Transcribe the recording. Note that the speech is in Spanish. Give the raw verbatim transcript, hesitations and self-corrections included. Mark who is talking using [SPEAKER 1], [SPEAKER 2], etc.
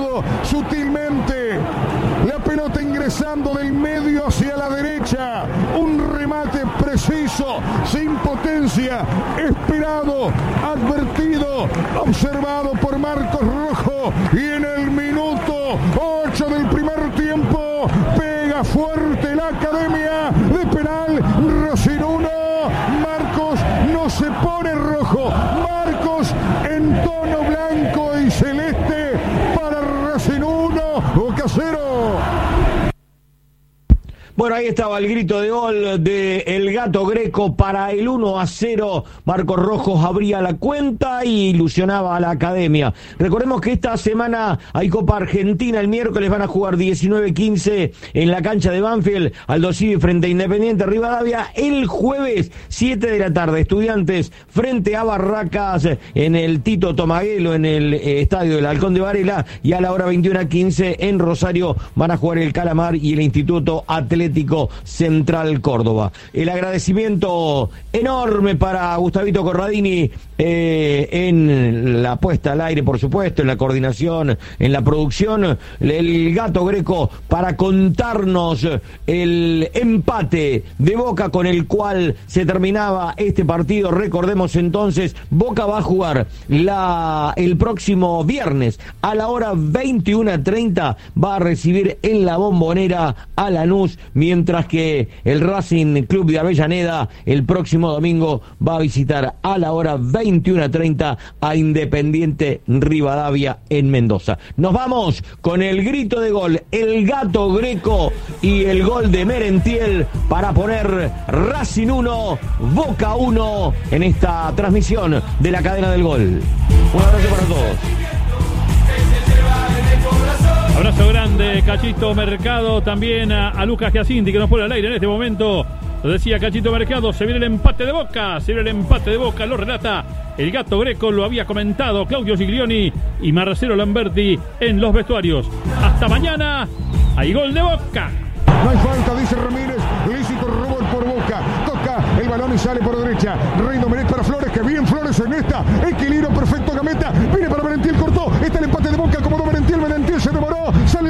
[SPEAKER 1] zurdo, sutilmente. La pelota ingresando del medio hacia la derecha. Un remate preciso, sin potencia, esperado, advertido, observado por Marcos Rojo. Y en el minuto ocho del primer tiempo, pega fuerte la Academia de penal. Racing uno, Marcos no se pone rojo. Marcos en tono blanco y celeste para Racing uno, Boca cero.
[SPEAKER 2] Bueno, ahí estaba el grito de gol de el Gato Greco para el uno a cero. Marcos Rojo abría la cuenta y ilusionaba a la Academia. Recordemos que esta semana hay Copa Argentina. El miércoles van a jugar diecinueve quince en la cancha de Banfield, Aldo Civi frente a Independiente Rivadavia. El jueves, siete de la tarde, Estudiantes frente a Barracas en el Tito Tomaguelo, en el eh, estadio del Halcón de Varela. Y a la hora veintiuno quince en Rosario van a jugar el Calamar y el Instituto Atlético Central Córdoba. El agradecimiento enorme para Gustavito Corradini eh, en la puesta al aire, por supuesto, en la coordinación, en la producción. El Gato Greco para contarnos el empate de Boca con el cual se terminaba este partido. Recordemos entonces, Boca va a jugar la, el próximo viernes a la hora veintiuno treinta, va a recibir en la Bombonera a Lanús, mientras que el Racing Club de Avellaneda el próximo domingo va a visitar a la hora veintiuno treinta a Independiente Rivadavia en Mendoza. Nos vamos con el grito de gol, el Gato Greco y el gol de Merentiel para poner Racing uno, Boca uno en esta transmisión de la cadena del gol. Un abrazo para todos.
[SPEAKER 3] Abrazo grande, Cachito Mercado, también a, a Lucas Giacinti, que nos pone al aire en este momento. Lo decía Cachito Mercado, se viene el empate de Boca, se viene el empate de Boca, lo relata el Gato Greco, lo había comentado Claudio Giglioni y Marcelo Lamberti en los vestuarios. Hasta mañana, hay gol de Boca.
[SPEAKER 1] No hay falta, dice Ramírez. Lícito robot por Boca. Toca el balón y sale por derecha. Rey Domenech para Flores, que bien Flores en esta. Equilibrio perfecto, Gameta. Viene para Merentiel, cortó. Está el empate de Boca, acomodó Merentiel. Merentiel se demoró. Sale